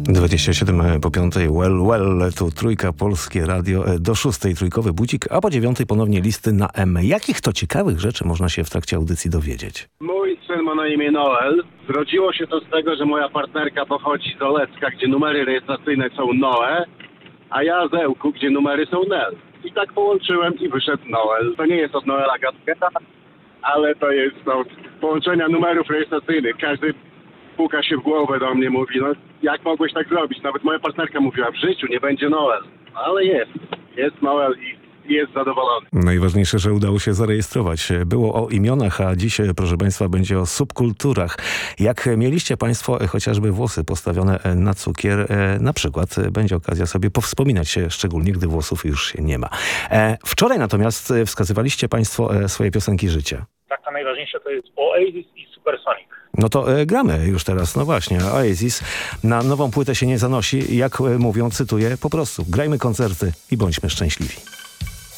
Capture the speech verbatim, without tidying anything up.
dwadzieścia siedem po piątej, well, well, tu Trójka, Polskie Radio, do szóstej Trójkowy Budzik, a po dziewiątej ponownie listy na M. Jakich to ciekawych rzeczy można się w trakcie audycji dowiedzieć? Mój syn ma na imię Noel. Zrodziło się to z tego, że moja partnerka pochodzi z Olecka, gdzie numery rejestracyjne są Noe, a ja z Ełku, gdzie numery są Nel. I tak połączyłem i wyszedł Noel. To nie jest od Noela Gasketa, ale to jest od połączenia numerów rejestracyjnych. Każdy puka się w głowę do mnie, mówi, no jak mogłeś tak zrobić? Nawet moja partnerka mówiła, w życiu nie będzie Noel. Ale jest. Jest Noel i jest zadowolony. Najważniejsze, że udało się zarejestrować. Było o imionach, a dziś, proszę Państwa, będzie o subkulturach. Jak mieliście Państwo chociażby włosy postawione na cukier, na przykład, będzie okazja sobie powspominać, szczególnie gdy włosów już się nie ma. Wczoraj natomiast wskazywaliście Państwo swoje piosenki życia. Tak, to najważniejsze to jest Oasis i Supersonic. No to e, gramy już teraz, no właśnie, Oasis na nową płytę się nie zanosi, jak e, mówią, cytuję, po prostu grajmy koncerty i bądźmy szczęśliwi.